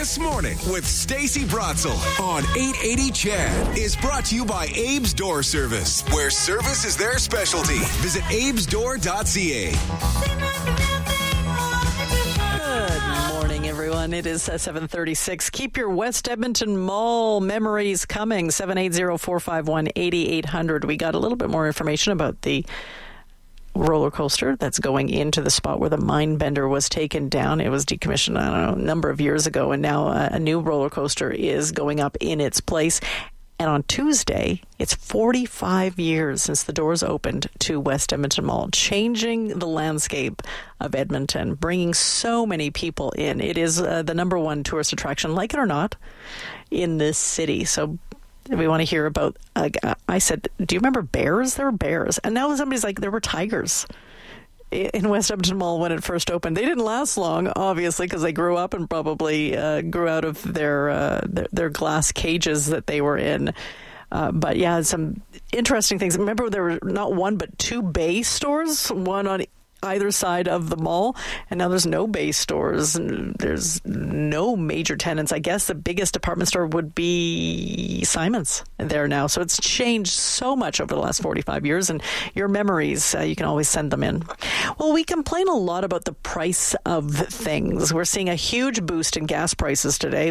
This Morning with Stacey Brotzel on 880 CHED is brought to you by Abe's Door Service, where service is their specialty. Visit abesdoor.ca. Good morning, everyone. It is 7:36. Keep your West Edmonton Mall memories coming. 780-451-8800. We got a little bit more information about the roller coaster that's going into the spot where the Mindbender was taken down. It was decommissioned, I don't know, a number of years ago, and now a new roller coaster is going up in its place. And on Tuesday, it's 45 years since the doors opened to West Edmonton Mall, changing the landscape of Edmonton, bringing so many people in. It is the number one tourist attraction, like it or not, in this city. So we want to hear about, I said, do you remember bears? There were bears. And now somebody's like, there were tigers in West Edmonton Mall when it first opened. They didn't last long, obviously, because they grew up and probably grew out of their glass cages that they were in. But yeah, some interesting things. Remember, there were not one but two bay stores, one on either side of the mall, and now there's no bay stores and there's no major tenants. I guess the biggest department store would be Simon's there now. So it's changed so much over the last 45 years, and your memories, you can always send them in. Well, we complain a lot about the price of things. We're seeing a huge boost in gas prices today.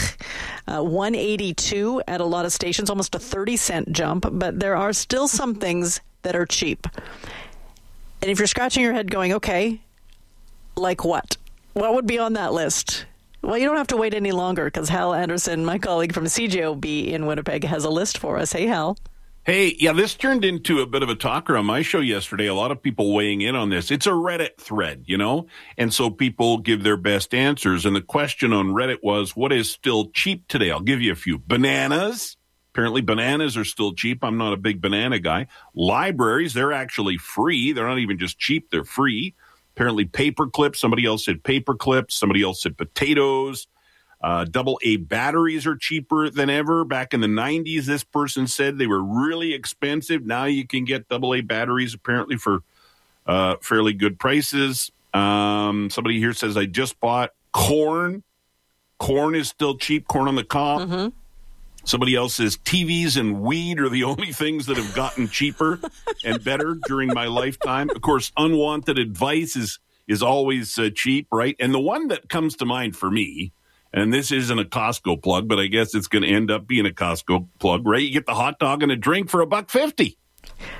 $1.82 at a lot of stations, almost a 30-cent jump, but there are still some things that are cheap. And if you're scratching your head going, okay, like what? What would be on that list? Well, you don't have to wait any longer because Hal Anderson, my colleague from CJOB in Winnipeg, has a list for us. Hey, Hal. Hey, yeah, this turned into a bit of a talker on my show yesterday. A lot of people weighing in on this. It's a Reddit thread, you know, and so people give their best answers. And the question on Reddit was, what is still cheap today? I'll give you a few. Bananas. Apparently, bananas are still cheap. I'm not a big banana guy. Libraries, they're actually free. They're not even just cheap. They're free. Apparently, paper clips. Somebody else said paper clips. Somebody else said potatoes. AA batteries are cheaper than ever. Back in the 90s, this person said they were really expensive. Now you can get AA batteries apparently for fairly good prices. Somebody here says, I just bought corn. Corn is still cheap. Corn on the cob. Mm-hmm. Somebody else says TVs and weed are the only things that have gotten cheaper and better during my lifetime. Of course, unwanted advice is always cheap, right? And the one that comes to mind for me, and this isn't a Costco plug, but I guess it's going to end up being a Costco plug, right? You get the hot dog and a drink for $1.50.